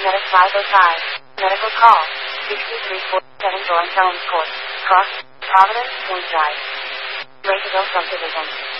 Medic 505. Medical call. 6347 Dorn Court. Cross. Providence, Point Drive. Rayville Subdivision.